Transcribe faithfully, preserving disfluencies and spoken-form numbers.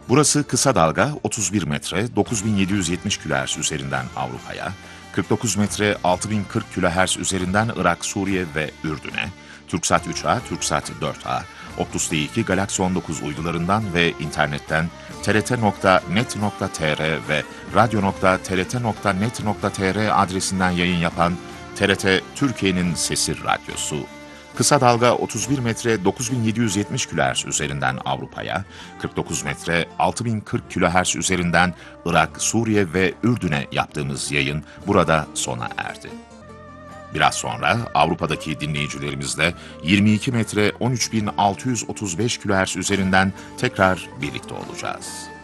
Burası kısa dalga otuz bir metre dokuz bin yedi yüz yetmiş kilohertz üzerinden Avrupa'ya, kırk dokuz metre altı bin kırk kilohertz üzerinden Irak, Suriye ve Ürdün'e, Türksat üç A, Türksat dört A, Optus D iki, Galaxy on dokuz uydularından ve internetten t r t nokta net nokta t r ve radyo nokta t r t nokta net nokta t r adresinden yayın yapan T R T Türkiye'nin Sesi Radyosu. Kısa dalga otuz bir metre dokuz bin yedi yüz yetmiş kilohertz üzerinden Avrupa'ya, kırk dokuz metre altı bin kırk kilohertz üzerinden Irak, Suriye ve Ürdün'e yaptığımız yayın burada sona erdi. Biraz sonra Avrupa'daki dinleyicilerimizle yirmi iki metre on üç bin altı yüz otuz beş kilohertz üzerinden tekrar birlikte olacağız.